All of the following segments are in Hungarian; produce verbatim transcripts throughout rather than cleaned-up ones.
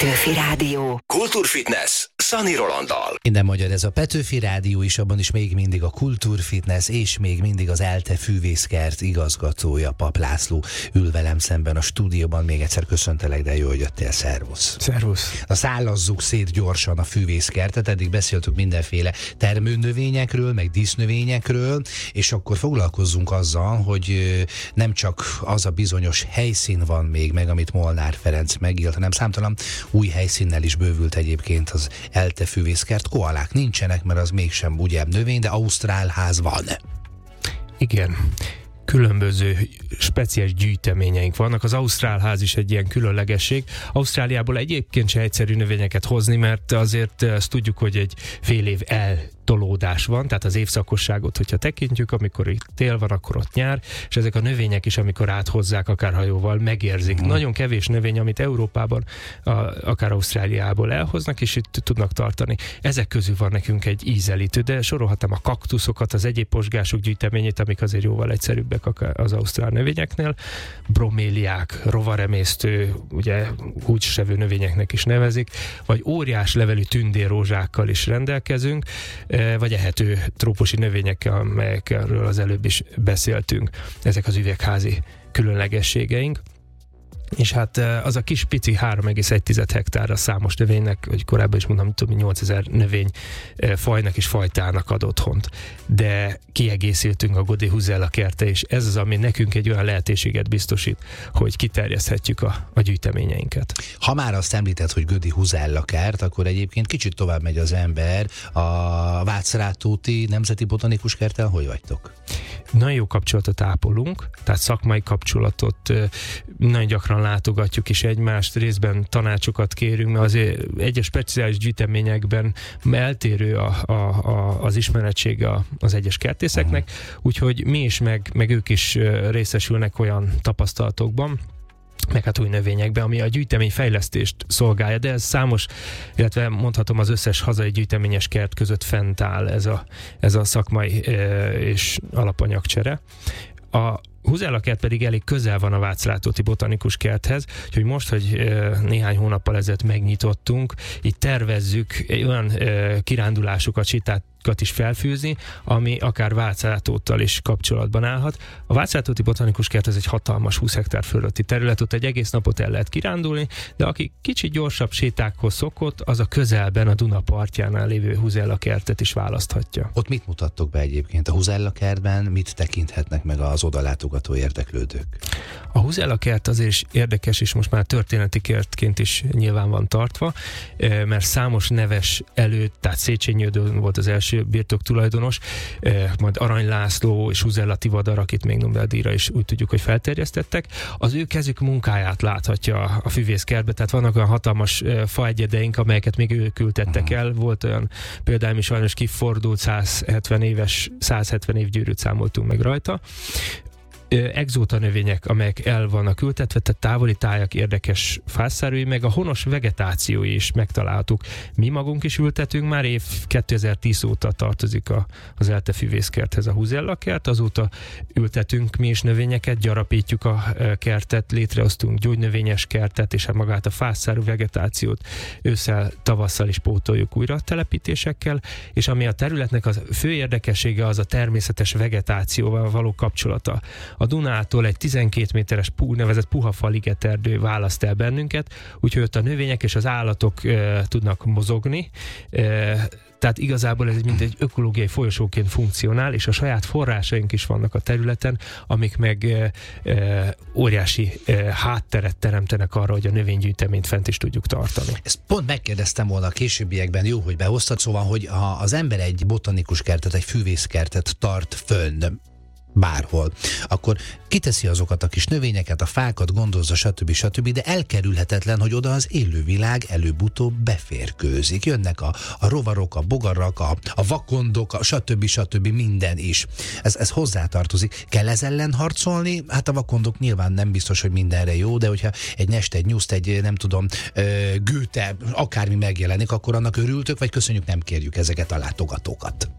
Petőfi Rádió. Kultúrfitness Szani Rolanddal. Minden magyar, ez a Petőfi Rádió is, abban is még mindig a Kultúrfitness, és még mindig az ELTE Fűvészkert igazgatója, Pap László ül velem szemben a stúdióban. Még egyszer köszöntelek, de jó, hogy jöttél, szervusz. Szervusz. Na, szállazzuk szét gyorsan a fűvészkertet, eddig beszéltük mindenféle termőnövényekről, meg dísznövényekről, és akkor foglalkozzunk azzal, hogy nem csak az a bizonyos helyszín van még meg, amit Molnár Ferenc megírt, hanem számtalan új helyszínnel is bővült egyébként az ELTE Fűvészkert. Koalák nincsenek, mert az mégsem ugye növény, de ausztrál ház van. Igen. Különböző speciális gyűjteményeink vannak. Az ausztrál ház is egy ilyen különlegesség. Ausztráliából egyébként se egyszerű növényeket hozni, mert azért azt tudjuk, hogy egy fél év eltolódás van, tehát az évszakosságot, hogyha tekintjük, amikor itt tél van, akkor ott nyár, és ezek a növények is, amikor áthozzák akár hajóval, megérzik. Mm. Nagyon kevés növény, amit Európában, a, akár Ausztráliából elhoznak, és itt tudnak tartani. Ezek közül van nekünk egy ízelítő, de sorolhatom a kaktuszokat, az egyéb posgások gyűjteményét, amik azért jóval egyszerűbbek az ausztrál növényeknél, broméliák, rovaremésztő, ugye húgysevő növényeknek is nevezik, vagy óriás levelű tündérrózsákkal is rendelkezünk, vagy ehető trópusi növényekkel, amelyekről az előbb is beszéltünk. Ezek az üvegházi különlegességeink. És hát az a kis pici három egész egy hektárra számos növénynek, vagy korábban is mondtam, több mint nyolcezer növény fajnak és fajtának ad otthont. De kiegészültünk a Godi Huzella kerte, és ez az, ami nekünk egy olyan lehetőséget biztosít, hogy kiterjeszthetjük a, a gyűjteményeinket. Ha már azt említed, hogy Godi Huzella kert, akkor egyébként kicsit tovább megy az ember. A Vácrátóti Nemzeti Botanikus Kerttel hogy vagytok? Nagyon jó kapcsolatot ápolunk, tehát szakmai kapcsolatot nagyon gyakran látogatjuk is egymást, részben tanácsokat kérünk, mert azért egyes speciális gyűjteményekben eltérő a, a, a, az ismeretsége az egyes kertészeknek, úgyhogy mi is, meg, meg ők is részesülnek olyan tapasztalatokban, meg hát új növényekbe, ami a gyűjtemény fejlesztést szolgálja, de ez számos, illetve mondhatom az összes hazai gyűjteményes kert között fent áll ez a, ez a szakmai és alapanyagcsere. A Huzella kert pedig elég közel van a Vácrátóti Botanikus Kerthez, úgyhogy most, hogy néhány hónappal ezelőtt megnyitottunk, így tervezzük olyan kirándulásokat, sétákat is felfűzni, ami akár Vácrátóttal is kapcsolatban állhat. A Vácrátóti Botanikus Kert ez egy hatalmas húsz hektár fölötti terület, ott egy egész napot el lehet kirándulni, de aki kicsit gyorsabb sétákhoz szokott, az a közelben, a Duna partjánál lévő Huzella kertet is választhatja. Ott mit mutattok be egyébként? A Huzella kertben mit tekinthetnek meg az odalátogató érdeklődők? A Huzella kert azért is érdekes, és most már történeti kertként is nyilván van tartva, mert számos neves előtt, tehát Széchenyi Ödön volt az első birtok tulajdonos, majd Arany László és Huzella Tivadar, akit még Nobel-díjra is úgy tudjuk, hogy felterjesztettek, az ő kezük munkáját láthatja a füvészkertbe, tehát vannak olyan hatalmas faegyedeink, amelyeket még ők ültettek el, volt olyan például, ami sajnos kifordult, száz hetven éves, száz hetven év gyűrűt számoltunk meg rajta. Exóta növények, amelyek el vannak ültetve, tehát távoli tájak, érdekes fászárői, meg a honos vegetációi is megtaláltuk. Mi magunk is ültetünk, már év kétezer-tíz óta tartozik a, az ELTE Fűvészkerthez a Huzella kert, azóta ültetünk mi is növényeket, gyarapítjuk a kertet, létrehoztunk gyógynövényes kertet, és magát a fászárú vegetációt ősszel, tavasszal is pótoljuk újra telepítésekkel, és ami a területnek a fő érdekessége, az a természetes vegetációval való kapcsolata. A Dunától egy tizenkét méteres úgynevezett puhafa ligeterdő választ el bennünket, úgyhogy ott a növények és az állatok e, tudnak mozogni, e, tehát igazából ez mint egy ökológiai folyosóként funkcionál, és a saját forrásaink is vannak a területen, amik meg e, e, óriási e, hátteret teremtenek arra, hogy a növénygyűjteményt fent is tudjuk tartani. Ezt pont megkérdeztem volna a későbbiekben, jó, hogy behoztad, szóval, hogy ha az ember egy botanikus kertet, egy fűvészkertet tart fönn, bárhol, akkor kiteszi azokat a kis növényeket, a fákat, gondozza, stb. stb., de elkerülhetetlen, hogy oda az élővilág előbb-utóbb beférkőzik. Jönnek a, a rovarok, a bogarak, a, a vakondok, a stb. stb. Minden is. Ez, ez hozzátartozik. Kell ez ellen harcolni? Hát a vakondok nyilván nem biztos, hogy mindenre jó, de hogyha egy nest, egy nyuszt, egy nem tudom, gőte, akármi megjelenik, akkor annak örültök, vagy köszönjük, nem kérjük ezeket a látogatókat?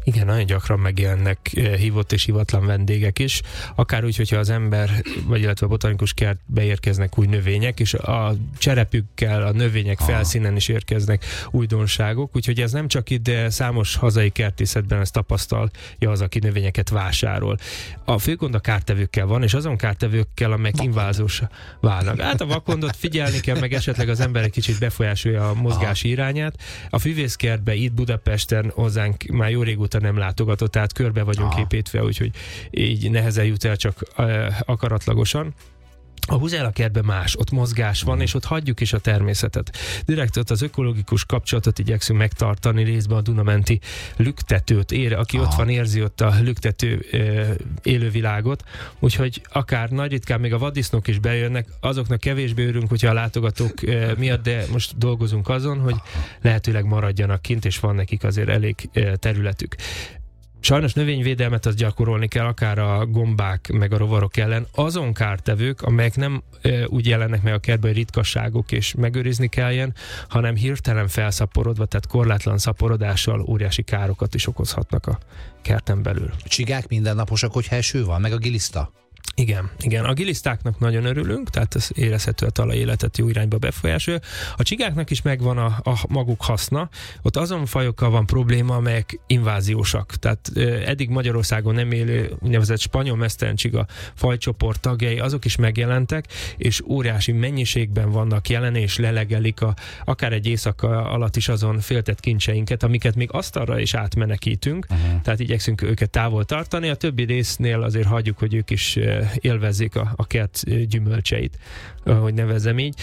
Igen, nagyon gyakran megjelennek hívott és hivatlan vendégek is, akár úgy, hogyha az ember, vagy illetve a botanikus kertbe érkeznek új növények, és a cserepükkel, a növények felszínen is érkeznek újdonságok, úgyhogy ez nem csak itt, de számos hazai kertészetben ezt tapasztalja az, aki növényeket vásárol. A fő gond a kártevőkkel van, és azon kártevőkkel, amelyek invázósá válnak. Hát a vakondot figyelni kell, meg esetleg az ember egy kicsit befolyásolja a mozgási irányát. A füvészkertbe itt Budapesten hozzánk már jó régóta nem látogatott, tehát körbe vagyunk Aha. építve, úgyhogy így nehezen jut el csak uh, akaratlagosan. A Huzella kertben más, ott mozgás van, és ott hagyjuk is a természetet. Direkt ott az ökológikus kapcsolatot igyekszünk megtartani, részben a Dunamenti lüktetőt ér, aki Aha. ott van, érzi ott a lüktető e, élővilágot, úgyhogy akár nagy ritkán még a vaddisznók is bejönnek, azoknak kevésbé örülünk, hogyha a látogatók e, miatt, de most dolgozunk azon, hogy lehetőleg maradjanak kint, és van nekik azért elég e, területük. Sajnos növényvédelmet azt gyakorolni kell, akár a gombák meg a rovarok ellen. Azon kártevők, amelyek nem e, úgy jelennek meg a kertben, hogy ritkaságok és megőrizni kelljen, hanem hirtelen felszaporodva, tehát korlátlan szaporodással óriási károkat is okozhatnak a kerten belül. Csigák mindennaposak, hogyha eső van, meg a giliszta? Igen, igen. A gilisztáknak nagyon örülünk, tehát ez érezhető a talajéletet jó irányba befolyásolja. A csigáknak is megvan a, a maguk haszna. Ott azon fajokkal van probléma, amelyek inváziósak. Tehát eddig Magyarországon nem élő úgynevezett spanyol mesztelencsiga fajcsoport tagjai, azok is megjelentek, és óriási mennyiségben vannak jelen, és lelegelik a, akár egy éjszaka alatt is azon féltett kincseinket, amiket még asztalra is átmenekítünk, uh-huh. tehát igyekszünk őket távol tartani. A többi résznél azért hagyjuk, hogy ők is élvezzék a, a kert gyümölcseit, ahogy nevezem így.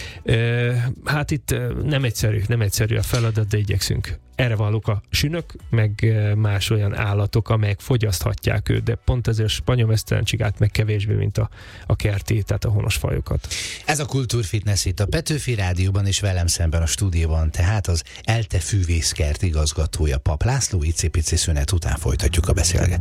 Hát itt nem egyszerű, nem egyszerű a feladat, de igyekszünk. Erre valók a sünök, meg más olyan állatok, amelyek fogyaszthatják őt, de pont ezért a spanyol mesztelencsigát meg kevésbé, mint a, a kerti, tehát a honos fajokat. Ez a Kultúrfitness itt a Petőfi Rádióban és velem szemben a stúdióban, tehát az ELTE Fűvészkert igazgatója Pap László, icipici szünet után folytatjuk a beszélgetést.